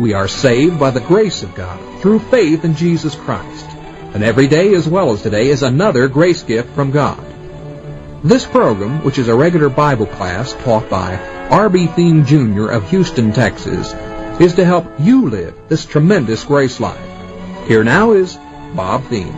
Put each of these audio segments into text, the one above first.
We are saved by the grace of God through faith in Jesus Christ. And every day as well as today is another grace gift from God. This program, which is a regular Bible class taught by R.B. Thiem Jr. of Houston, Texas, is to help you live this tremendous grace life. Here now is Bob Thiem.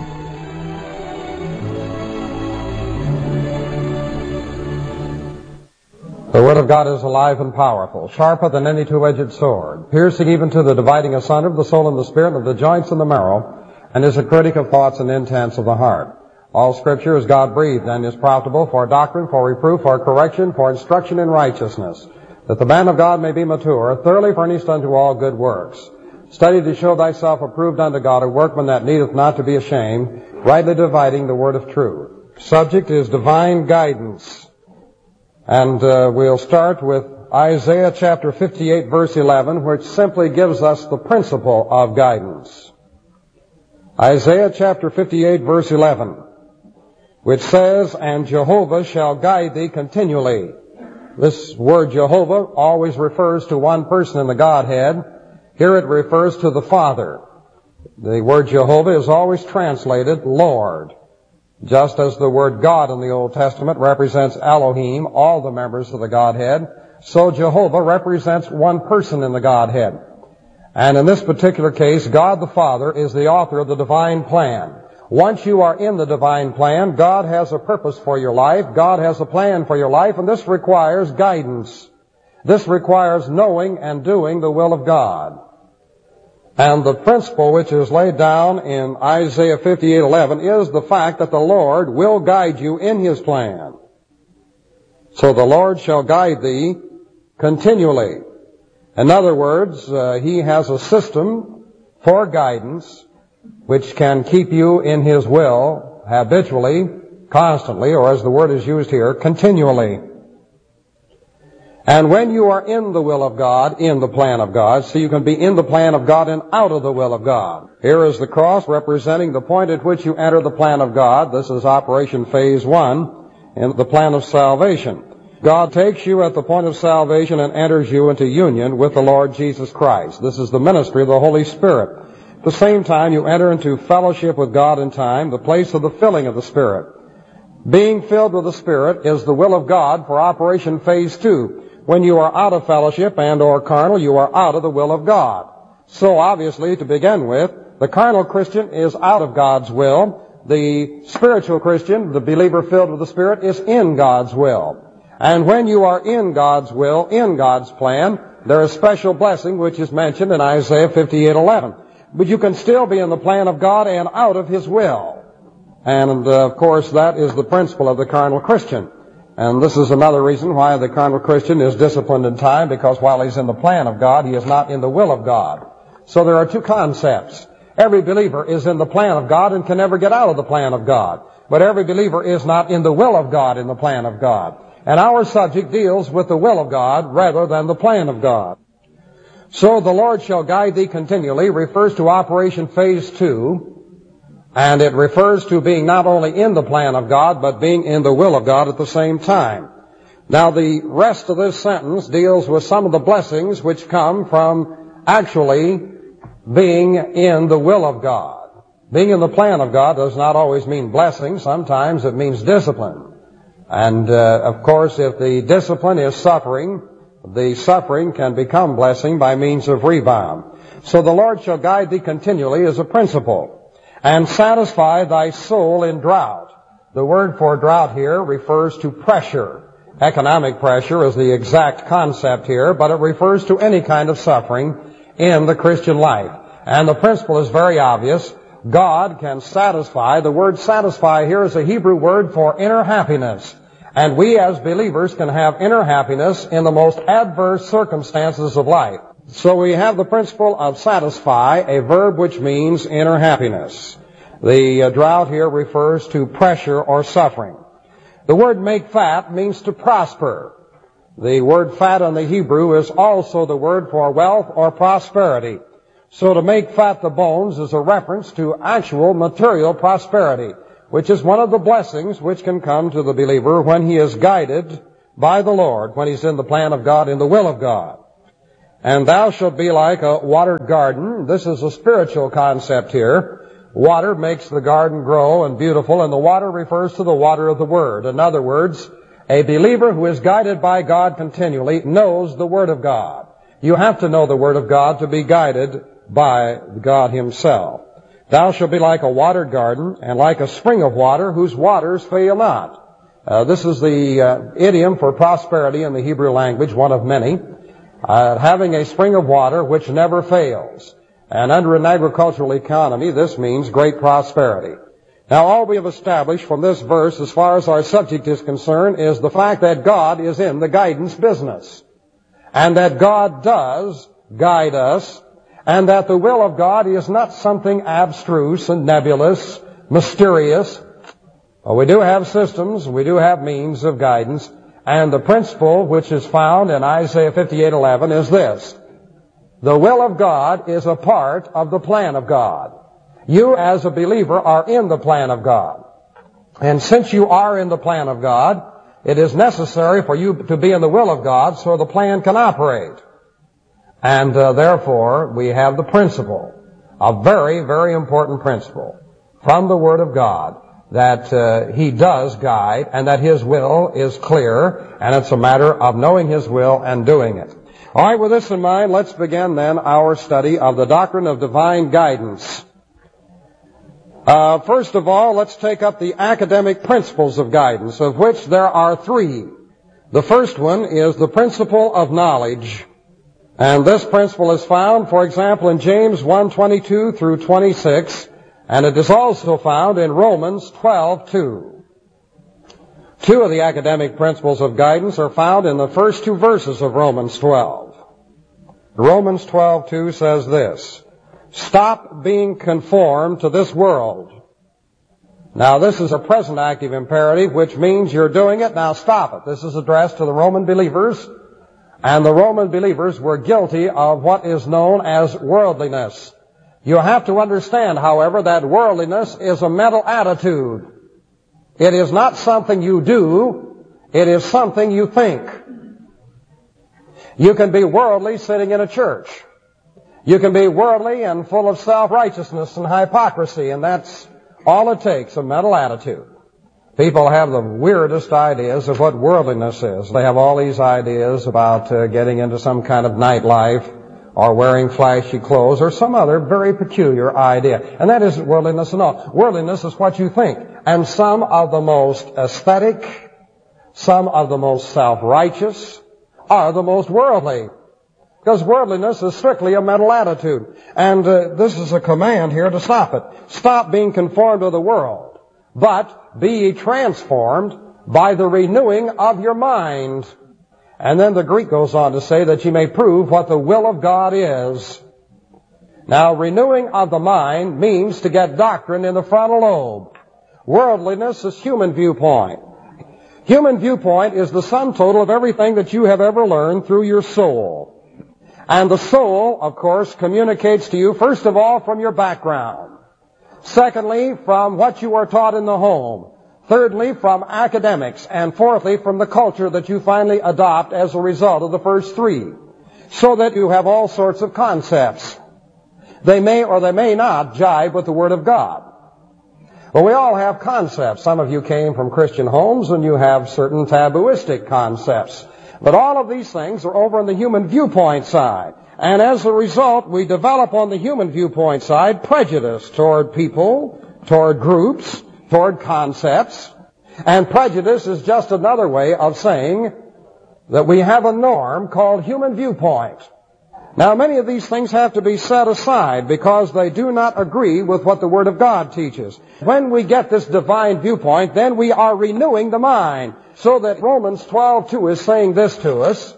The Word of God is alive and powerful, sharper than any two-edged sword, piercing even to the dividing asunder of the soul and the spirit, of the joints and the marrow, and is a critic of thoughts and intents of the heart. All Scripture is God-breathed and is profitable for doctrine, for reproof, for correction, for instruction in righteousness, that the man of God may be mature, thoroughly furnished unto all good works. Study to show thyself approved unto God, a workman that needeth not to be ashamed, rightly dividing the word of truth. Subject is divine guidance. And we'll start with Isaiah chapter 58, verse 11, which simply gives us the principle of guidance. Isaiah chapter 58, verse 11, which says, "And Jehovah shall guide thee continually." This word Jehovah always refers to one person in the Godhead. Here it refers to the Father. The word Jehovah is always translated Lord. Just as the word God in the Old Testament represents Elohim, all the members of the Godhead, so Jehovah represents one person in the Godhead. And in this particular case, God the Father is the author of the divine plan. Once you are in the divine plan, God has a purpose for your life, God has a plan for your life, and this requires guidance. This requires knowing and doing the will of God. And the principle which is laid down in Isaiah 58:11 is the fact that the Lord will guide you in His plan. So the Lord shall guide thee continually. In other words, He has a system for guidance which can keep you in His will habitually, constantly, or as the word is used here, continually. And when you are in the will of God, in the plan of God, so you can be in the plan of God and out of the will of God. Here is the cross representing the point at which you enter the plan of God. This is Operation Phase 1 in the plan of salvation. God takes you at the point of salvation and enters you into union with the Lord Jesus Christ. This is the ministry of the Holy Spirit. At the same time, you enter into fellowship with God in time, the place of the filling of the Spirit. Being filled with the Spirit is the will of God for Operation Phase 2. When you are out of fellowship and or carnal, you are out of the will of God. So obviously, to begin with, the carnal Christian is out of God's will. The spiritual Christian, the believer filled with the Spirit, is in God's will. And when you are in God's will, in God's plan, there is special blessing which is mentioned in Isaiah 58:11. But you can still be in the plan of God and out of His will. And of course, that is the principle of the carnal Christian. And this is another reason why the carnal Christian is disciplined in time, because while he's in the plan of God, he is not in the will of God. So there are two concepts. Every believer is in the plan of God and can never get out of the plan of God. But every believer is not in the will of God in the plan of God. And our subject deals with the will of God rather than the plan of God. So the Lord shall guide thee continually refers to Operation Phase 2. And it refers to being not only in the plan of God, but being in the will of God at the same time. Now, the rest of this sentence deals with some of the blessings which come from actually being in the will of God. Being in the plan of God does not always mean blessing. Sometimes it means discipline. And, of course, if the discipline is suffering, the suffering can become blessing by means of rebound. So the Lord shall guide thee continually is a principle. And satisfy thy soul in drought. The word for drought here refers to pressure. Economic pressure is the exact concept here, but it refers to any kind of suffering in the Christian life. And the principle is very obvious. God can satisfy. The word satisfy here is a Hebrew word for inner happiness. And we as believers can have inner happiness in the most adverse circumstances of life. So we have the principle of satisfy, a verb which means inner happiness. The drought here refers to pressure or suffering. The word make fat means to prosper. The word fat in the Hebrew is also the word for wealth or prosperity. So to make fat the bones is a reference to actual material prosperity, which is one of the blessings which can come to the believer when he is guided by the Lord, when he's in the plan of God, in the will of God. And thou shalt be like a watered garden. This is a spiritual concept here. Water makes the garden grow and beautiful, and the water refers to the water of the Word. In other words, a believer who is guided by God continually knows the Word of God. You have to know the Word of God to be guided by God Himself. Thou shalt be like a watered garden, and like a spring of water, whose waters fail not. This is the idiom for prosperity in the Hebrew language, one of many. Having a spring of water which never fails. And under an agricultural economy, this means great prosperity. Now, all we have established from this verse, as far as our subject is concerned, is the fact that God is in the guidance business. And that God does guide us, and that the will of God is not something abstruse and nebulous, mysterious. Well, we do have systems, we do have means of guidance, and the principle which is found in Isaiah 58:11 is this. The will of God is a part of the plan of God. You as a believer are in the plan of God. And since you are in the plan of God, it is necessary for you to be in the will of God so the plan can operate. And therefore, we have the principle, a very, very important principle from the Word of God, that He does guide and that His will is clear, and it's a matter of knowing His will and doing it. All right, with this in mind, let's begin then our study of the doctrine of divine guidance. First of all, let's take up the academic principles of guidance, of which there are three. The first one is the principle of knowledge. And this principle is found, for example, in James 1:22 through 26, and it is also found in Romans 12:2. Two of the academic principles of guidance are found in the first two verses of Romans 12. Romans 12:2 says this, "Stop being conformed to this world." Now, this is a present active imperative, which means you're doing it, now stop it. This is addressed to the Roman believers, and the Roman believers were guilty of what is known as worldliness. You have to understand, however, that worldliness is a mental attitude. It is not something you do, it is something you think. You can be worldly sitting in a church. You can be worldly and full of self-righteousness and hypocrisy, and that's all it takes, a mental attitude. People have the weirdest ideas of what worldliness is. They have all these ideas about getting into some kind of nightlife or wearing flashy clothes or some other very peculiar idea. And that isn't worldliness at all. Worldliness is what you think. And some of the most aesthetic, some of the most self-righteous are the most worldly. Because worldliness is strictly a mental attitude. And this is a command here to stop it. Stop being conformed to the world, but be ye transformed by the renewing of your mind. And then the Greek goes on to say that you may prove what the will of God is. Now, renewing of the mind means to get doctrine in the frontal lobe. Worldliness is human viewpoint. Human viewpoint is the sum total of everything that you have ever learned through your soul. And the soul, of course, communicates to you, first of all, from your background. Secondly, from what you are taught in the home. Thirdly, from academics. And fourthly, from the culture that you finally adopt as a result of the first three. So that you have all sorts of concepts. They may or they may not jibe with the Word of God. Well, we all have concepts. Some of you came from Christian homes and you have certain tabooistic concepts. But all of these things are over on the human viewpoint side. And as a result, we develop on the human viewpoint side prejudice toward people, toward groups, toward concepts. And prejudice is just another way of saying that we have a norm called human viewpoint. Now, many of these things have to be set aside because they do not agree with what the Word of God teaches. When we get this divine viewpoint, then we are renewing the mind. So that Romans 12:2 is saying this to us.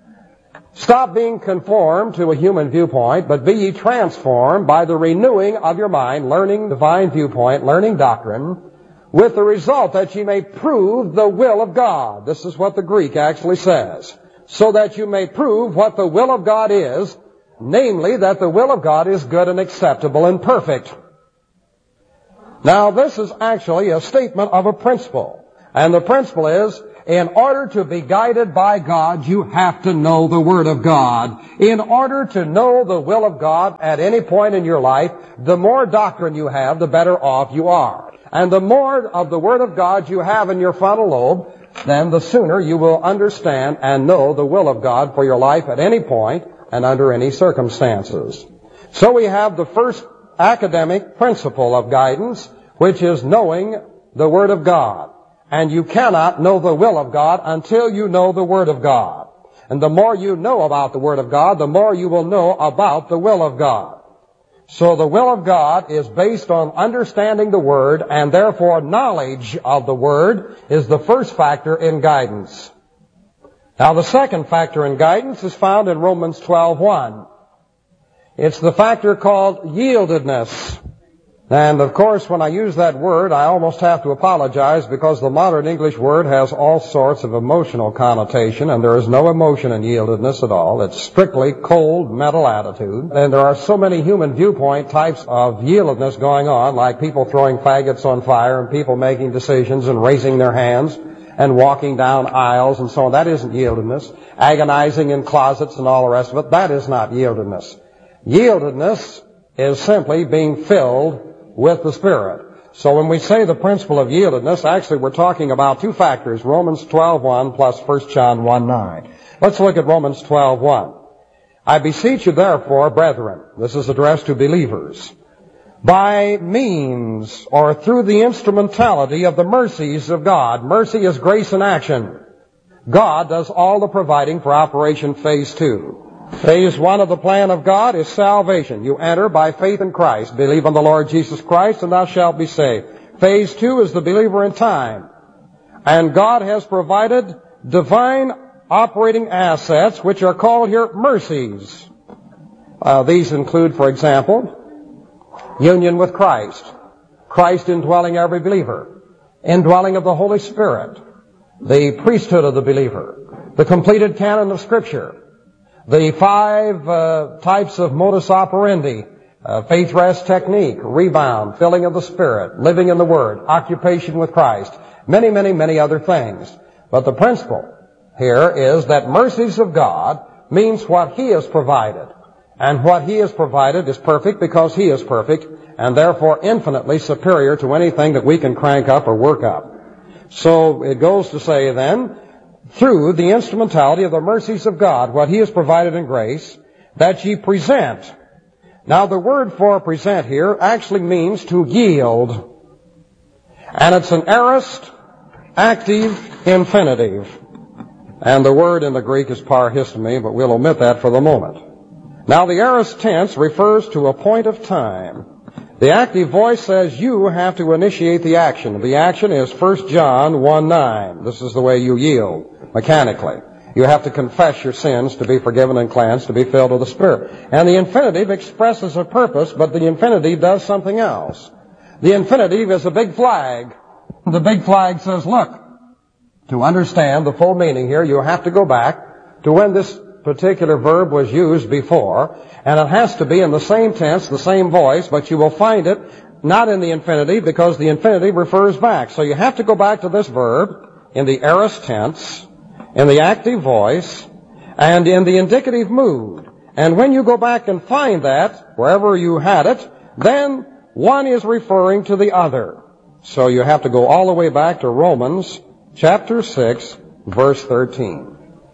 Stop being conformed to a human viewpoint, but be ye transformed by the renewing of your mind, learning divine viewpoint, learning doctrine, with the result that ye may prove the will of God. This is what the Greek actually says. So that you may prove what the will of God is, namely that the will of God is good and acceptable and perfect. Now, this is actually a statement of a principle. And the principle is, In order to be guided by God, you have to know the Word of God. In order to know the will of God at any point in your life, the more doctrine you have, the better off you are. And the more of the Word of God you have in your frontal lobe, then the sooner you will understand and know the will of God for your life at any point and under any circumstances. So we have the first academic principle of guidance, which is knowing the Word of God. And you cannot know the will of God until you know the Word of God. And the more you know about the Word of God, the more you will know about the will of God. So the will of God is based on understanding the Word, and therefore knowledge of the Word is the first factor in guidance. Now the second factor in guidance is found in Romans 12:1. It's the factor called yieldedness. And of course, when I use that word, I almost have to apologize because the modern English word has all sorts of emotional connotation, and there is no emotion in yieldedness at all. It's strictly cold mental attitude. And there are so many human viewpoint types of yieldedness going on, like people throwing faggots on fire and people making decisions and raising their hands and walking down aisles and so on. That isn't yieldedness. Agonizing in closets and all the rest of it, that is not yieldedness. Yieldedness is simply being filled with the Spirit. So when we say the principle of yieldedness, actually we're talking about two factors, Romans 12:1 plus 1 John 1:9. Let's look at Romans 12:1. I beseech you therefore, brethren, this is addressed to believers, by means or through the instrumentality of the mercies of God. Mercy is grace in action. God does all the providing for Operation Phase 2. Phase 1 of the plan of God is salvation. You enter by faith in Christ. Believe on the Lord Jesus Christ and thou shalt be saved. Phase 2 is the believer in time. And God has provided divine operating assets, which are called here mercies. These include, for example, union with Christ, Christ indwelling every believer, indwelling of the Holy Spirit, the priesthood of the believer, the completed canon of Scripture, the 5 types of modus operandi, faith rest technique, rebound, filling of the Spirit, living in the Word, occupation with Christ, many, many, many other things. But the principle here is that mercies of God means what He has provided. And what He has provided is perfect because He is perfect, and therefore infinitely superior to anything that we can crank up or work up. So it goes to say then, through the instrumentality of the mercies of God, what He has provided in grace, that ye present. Now the word for present here actually means to yield. And it's an aorist active infinitive. And the word in the Greek is parhistemi, but we'll omit that for the moment. Now the aorist tense refers to a point of time. The active voice says you have to initiate the action. The action is 1 John 1:9. This is the way you yield. Mechanically. You have to confess your sins to be forgiven and cleansed, to be filled with the Spirit. And the infinitive expresses a purpose, but the infinitive does something else. The infinitive is a big flag. The big flag says, look, to understand the full meaning here, you have to go back to when this particular verb was used before, and it has to be in the same tense, the same voice, but you will find it not in the infinitive because the infinitive refers back. So you have to go back to this verb in the aorist tense, in the active voice, and in the indicative mood. And when you go back and find that, wherever you had it, then one is referring to the other. So you have to go all the way back to Romans chapter 6, verse 13.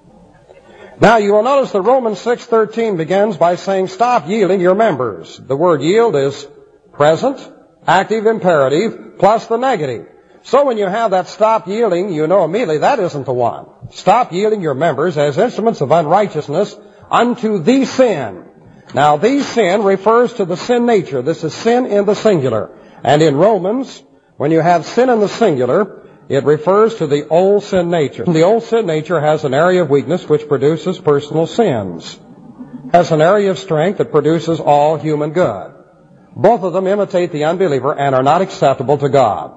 Now you will notice that Romans 6:13 begins by saying, stop yielding your members. The word yield is present, active imperative, plus the negative. So when you have that stop yielding, you know immediately that isn't the one. Stop yielding your members as instruments of unrighteousness unto the sin. Now the sin refers to the sin nature. This is sin in the singular. And in Romans, when you have sin in the singular, it refers to the old sin nature. The old sin nature has an area of weakness which produces personal sins. Has an area of strength that produces all human good. Both of them imitate the unbeliever and are not acceptable to God.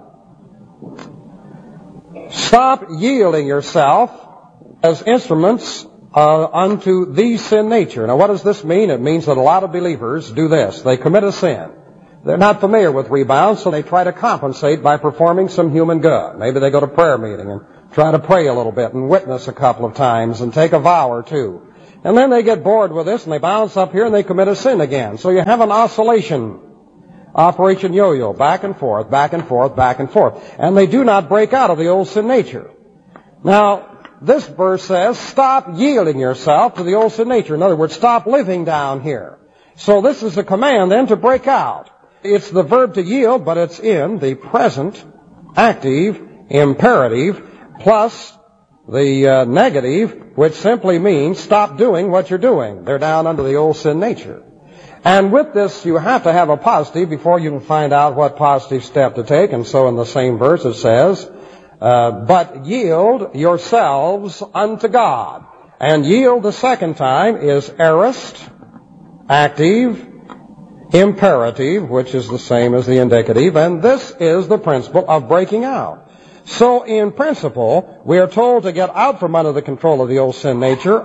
Stop yielding yourself as instruments unto the sin nature. Now what does this mean? It means that a lot of believers do this. They commit a sin. They're not familiar with rebound, so they try to compensate by performing some human good. Maybe they go to prayer meeting and try to pray a little bit and witness a couple of times and take a vow or two. And then they get bored with this and they bounce up here and they commit a sin again. So you have an oscillation, operation yo-yo, back and forth, back and forth, back and forth. And they do not break out of the old sin nature. Now, this verse says, stop yielding yourself to the old sin nature. In other words, stop living down here. So this is a command then to break out. It's the verb to yield, but it's in the present, active, imperative, plus the negative, which simply means stop doing what you're doing. They're down under the old sin nature. And with this, you have to have a positive before you can find out what positive step to take. And so in the same verse it says, but yield yourselves unto God. And yield the second time is aorist, active, imperative, which is the same as the indicative, and this is the principle of breaking out. So in principle, we are told to get out from under the control of the old sin nature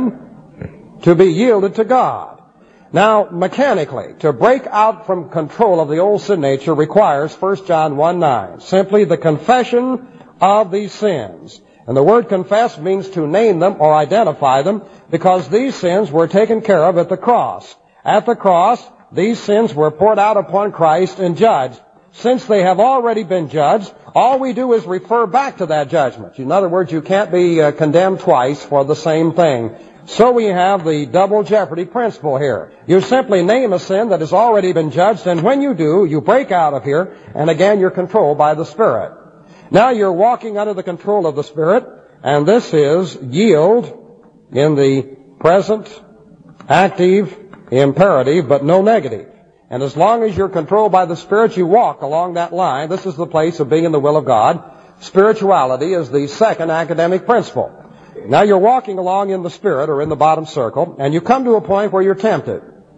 and to be yielded to God. Now, mechanically, to break out from control of the old sin nature requires 1 John 1:9, simply the confession of these sins. And the word confess means to name them or identify them, because these sins were taken care of at the cross. At the cross, these sins were poured out upon Christ and judged. Since they have already been judged, all we do is refer back to that judgment. In other words, you can't be condemned twice for the same thing. So we have the double jeopardy principle here. You simply name a sin that has already been judged, and when you do, you break out of here, and again you're controlled by the Spirit. Now you're walking under the control of the Spirit, and this is yield in the present, active, imperative, but no negative. And as long as you're controlled by the Spirit, you walk along that line. This is the place of being in the will of God. Spirituality is the second academic principle. Now you're walking along in the Spirit, or in the bottom circle, and you come to a point where you're tempted.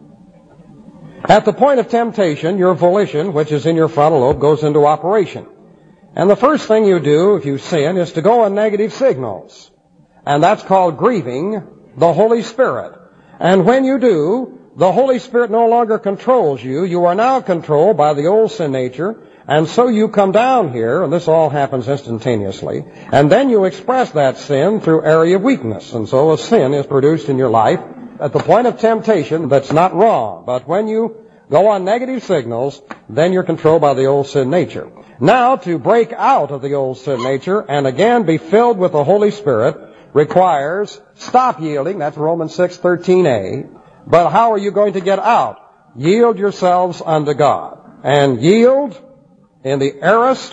At the point of temptation, your volition, which is in your frontal lobe, goes into operation. And the first thing you do if you sin is to go on negative signals. And that's called grieving the Holy Spirit. And when you do, the Holy Spirit no longer controls you. You are now controlled by the old sin nature. And so you come down here, and this all happens instantaneously, and then you express that sin through area of weakness. And so a sin is produced in your life at the point of temptation. That's not wrong. But when you go on negative signals, then you're controlled by the old sin nature. Now, to break out of the old sin nature and again be filled with the Holy Spirit requires stop yielding. That's Romans 6:13a. But how are you going to get out? Yield yourselves unto God. And yield in the aorist,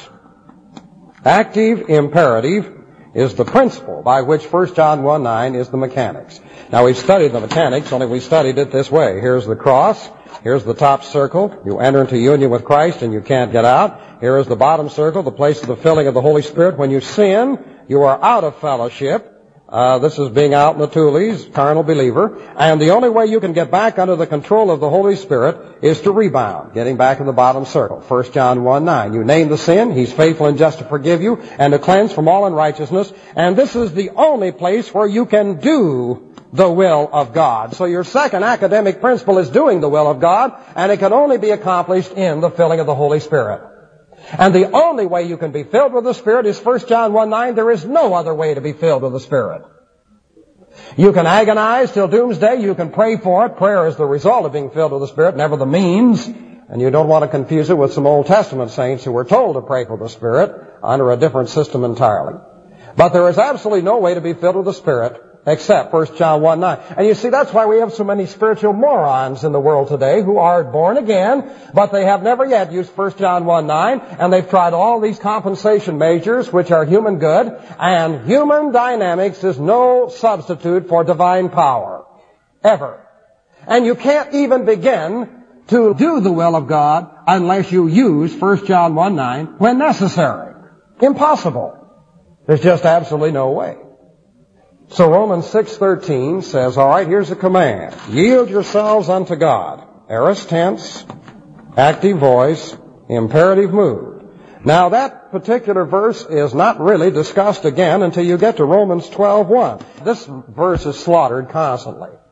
active, imperative is the principle by which 1 John 1:9 is the mechanics. Now, we've studied the mechanics, only we studied it this way. Here's the cross. Here's the top circle. You enter into union with Christ and you can't get out. Here is the bottom circle, the place of the filling of the Holy Spirit. When you sin, you are out of fellowship. This is being out in the Tules, carnal believer. And the only way you can get back under the control of the Holy Spirit is to rebound, getting back in the bottom circle. 1 John 1:9. You name the sin, He's faithful and just to forgive you and to cleanse from all unrighteousness. And this is the only place where you can do the will of God. So your second academic principle is doing the will of God, and it can only be accomplished in the filling of the Holy Spirit. And the only way you can be filled with the Spirit is 1 John 1:9. There is no other way to be filled with the Spirit. You can agonize till doomsday. You can pray for it. Prayer is the result of being filled with the Spirit, never the means. And you don't want to confuse it with some Old Testament saints who were told to pray for the Spirit under a different system entirely. But there is absolutely no way to be filled with the Spirit except 1 John 1:9. And you see, that's why we have so many spiritual morons in the world today who are born again, but they have never yet used 1 John 1:9, and they've tried all these compensation measures, which are human good, and human dynamics is no substitute for divine power. Ever. And you can't even begin to do the will of God unless you use 1 John 1:9 when necessary. Impossible. There's just absolutely no way. So Romans 6:13 says, all right, here's a command. Yield yourselves unto God. Aorist tense, active voice, imperative mood. Now that particular verse is not really discussed again until you get to Romans 12:1. This verse is slaughtered constantly.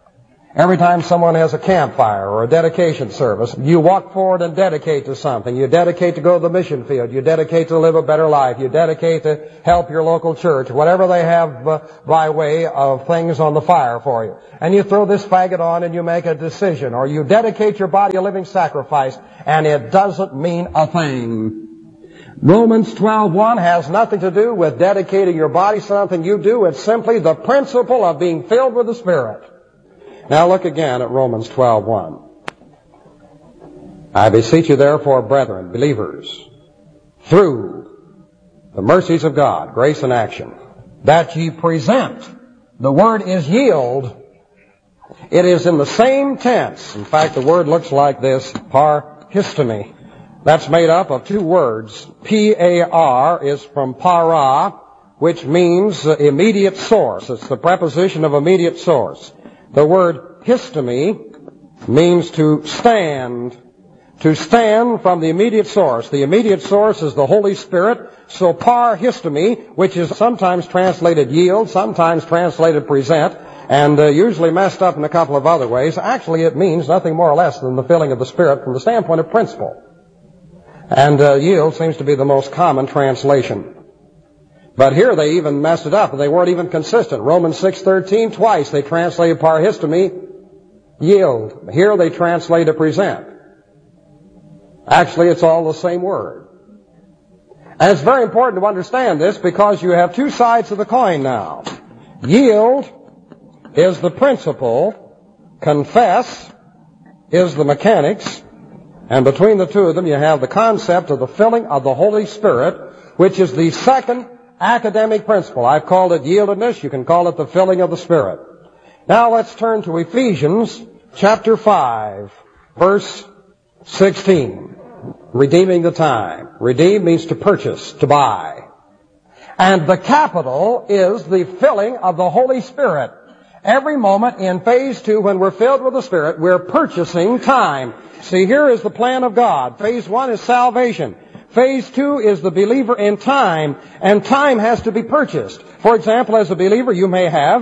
Every time someone has a campfire or a dedication service, you walk forward and dedicate to something. You dedicate to go to the mission field. You dedicate to live a better life. You dedicate to help your local church, whatever they have by way of things on the fire for you. And you throw this faggot on and you make a decision, or you dedicate your body a living sacrifice, and it doesn't mean a thing. Romans 12:1 has nothing to do with dedicating your body to something you do. It's simply the principle of being filled with the Spirit. Now look again at Romans 12:1. I beseech you therefore, brethren, believers, through the mercies of God, grace in action, that ye present. The word is yield. It is in the same tense. In fact, the word looks like this, parhistemi. That's made up of two words. P-A-R is from para, which means immediate source. It's the preposition of immediate source. The word histemi means to stand from the immediate source. The immediate source is the Holy Spirit. So parhistemi, which is sometimes translated yield, sometimes translated present, and usually messed up in a couple of other ways. Actually, it means nothing more or less than the filling of the Spirit from the standpoint of principle. And yield seems to be the most common translation. But here they even messed it up, and they weren't even consistent. Romans 6:13, twice they translated parhistemi, yield. Here they translated present. Actually, it's all the same word. And it's very important to understand this because you have two sides of the coin now. Yield is the principle, confess is the mechanics, and between the two of them you have the concept of the filling of the Holy Spirit, which is the second academic principle. I've called it yieldedness. You can call it the filling of the Spirit. Now let's turn to Ephesians chapter 5, verse 16. Redeeming the time. Redeem means to purchase, to buy. And the capital is the filling of the Holy Spirit. Every moment in phase 2, when we're filled with the Spirit, we're purchasing time. See, here is the plan of God. Phase 1 is salvation. Phase 2 is the believer in time, and time has to be purchased. For example, as a believer, you may have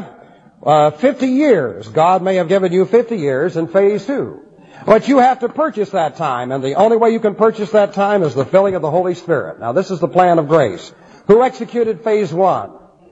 50 years. God may have given you 50 years in phase 2. But you have to purchase that time, and the only way you can purchase that time is the filling of the Holy Spirit. Now, this is the plan of grace. Who executed phase 1?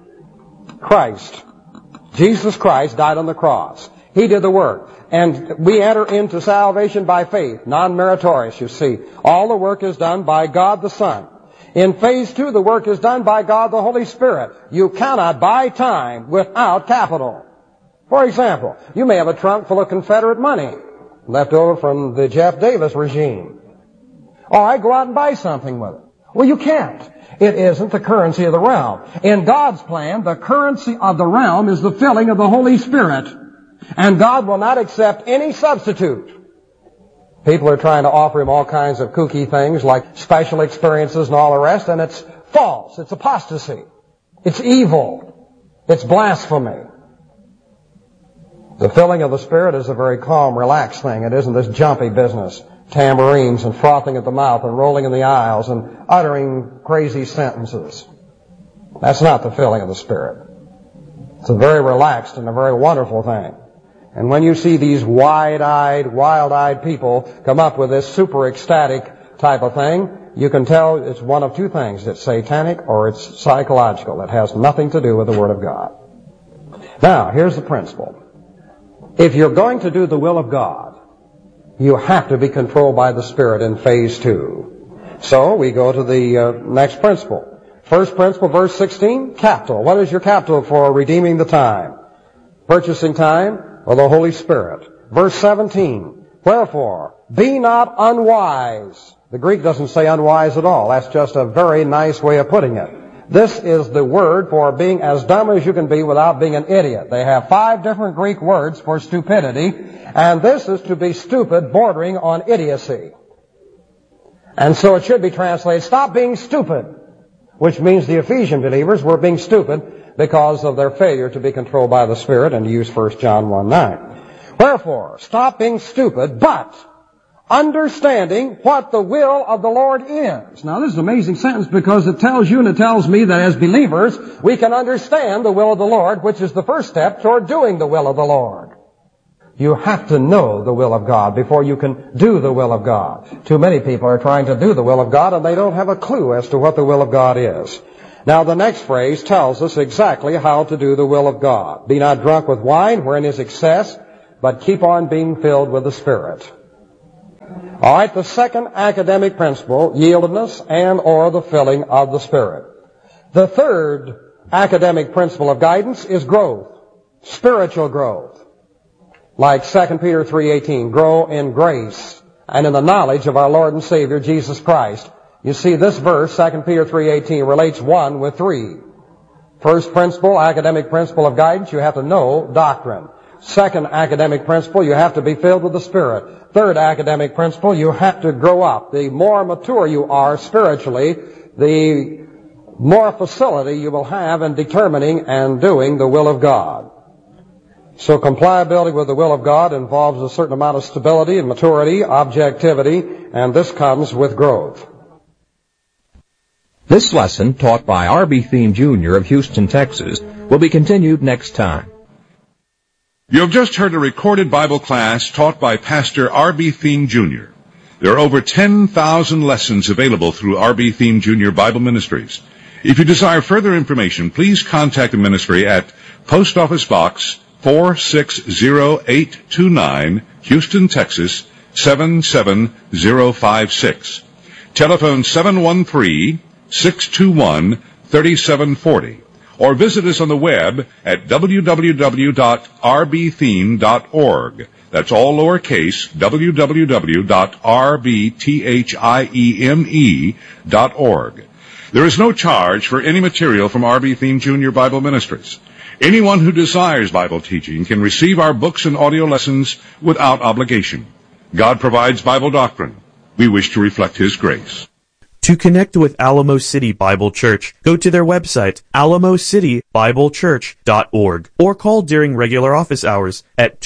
Christ. Jesus Christ died on the cross. He did the work. And we enter into salvation by faith, non-meritorious, you see. All the work is done by God the Son. In phase 2, the work is done by God the Holy Spirit. You cannot buy time without capital. For example, you may have a trunk full of Confederate money left over from the Jeff Davis regime. All right, go out and buy something with it. Well, you can't. It isn't the currency of the realm. In God's plan, the currency of the realm is the filling of the Holy Spirit. And God will not accept any substitute. People are trying to offer Him all kinds of kooky things like special experiences and all the rest, and it's false. It's apostasy. It's evil. It's blasphemy. The filling of the Spirit is a very calm, relaxed thing. It isn't this jumpy business. Tambourines and frothing at the mouth and rolling in the aisles and uttering crazy sentences. That's not the filling of the Spirit. It's a very relaxed and a very wonderful thing. And when you see these wide-eyed, wild-eyed people come up with this super ecstatic type of thing, you can tell it's one of two things. It's satanic or it's psychological. It has nothing to do with the Word of God. Now, here's the principle. If you're going to do the will of God, you have to be controlled by the Spirit in phase 2. So we go to the next principle. First principle, verse 16, capital. What is your capital for redeeming the time? Purchasing time or the Holy Spirit. Verse 17, wherefore, be not unwise. The Greek doesn't say unwise at all. That's just a very nice way of putting it. This is the word for being as dumb as you can be without being an idiot. They have 5 different Greek words for stupidity, and this is to be stupid bordering on idiocy. And so it should be translated, stop being stupid, which means the Ephesian believers were being stupid because of their failure to be controlled by the Spirit and to use 1 John 1:9. Wherefore, stop being stupid, but understanding what the will of the Lord is. Now, this is an amazing sentence because it tells you and it tells me that as believers, we can understand the will of the Lord, which is the first step toward doing the will of the Lord. You have to know the will of God before you can do the will of God. Too many people are trying to do the will of God and they don't have a clue as to what the will of God is. Now the next phrase tells us exactly how to do the will of God. Be not drunk with wine, wherein is excess, but keep on being filled with the Spirit. All right, the second academic principle, yieldedness and or the filling of the Spirit. The third academic principle of guidance is growth, spiritual growth. Like 2 Peter 3:18, grow in grace and in the knowledge of our Lord and Savior Jesus Christ. You see, this verse, 2 Peter 3:18, relates 1 with 3. First principle, academic principle of guidance, you have to know doctrine. Second academic principle, you have to be filled with the Spirit. Third academic principle, you have to grow up. The more mature you are spiritually, the more facility you will have in determining and doing the will of God. So compliability with the will of God involves a certain amount of stability and maturity, objectivity, and this comes with growth. This lesson, taught by R.B. Thiem Jr. of Houston, Texas, will be continued next time. You have just heard a recorded Bible class taught by Pastor R.B. Thiem Jr. There are over 10,000 lessons available through R.B. Thiem Jr. Bible Ministries. If you desire further information, please contact the ministry at Post Office Box 460829, Houston, Texas 77056. Telephone 713-621-3740. Or visit us on the web at www.rbthiem.org. That's all lowercase, www.rbthiem.org. There is no charge for any material from R.B. Thiem Jr. Bible Ministries. Anyone who desires Bible teaching can receive our books and audio lessons without obligation. God provides Bible doctrine. We wish to reflect His grace. To connect with Alamo City Bible Church, go to their website, alamo-citybiblechurch.org, or call during regular office hours at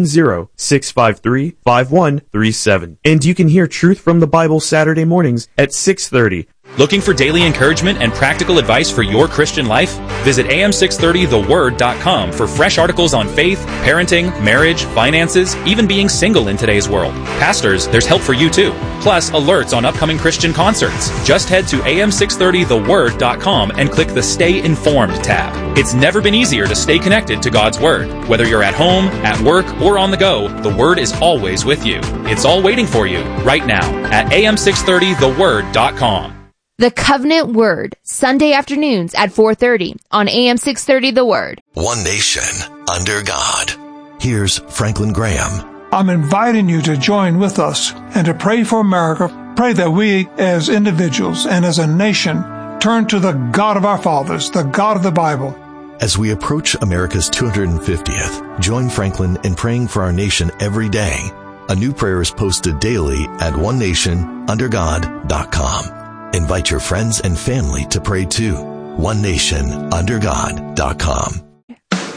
210-653-5137. And you can hear Truth from the Bible Saturday mornings at 6:30. Looking for daily encouragement and practical advice for your Christian life? Visit am630theword.com for fresh articles on faith, parenting, marriage, finances, even being single in today's world. Pastors, there's help for you too. Plus, alerts on upcoming Christian concerts. Just head to am630theword.com and click the Stay Informed tab. It's never been easier to stay connected to God's Word. Whether you're at home, at work, or on the go, the Word is always with you. It's all waiting for you right now at am630theword.com. The Covenant Word, Sunday afternoons at 4:30 on AM 630 The Word. One nation under God. Here's Franklin Graham. I'm inviting you to join with us and to pray for America. Pray that we as individuals and as a nation turn to the God of our fathers, the God of the Bible. As we approach America's 250th, join Franklin in praying for our nation every day. A new prayer is posted daily at onenationundergod.com. Invite your friends and family to pray too. onenationundergod.com.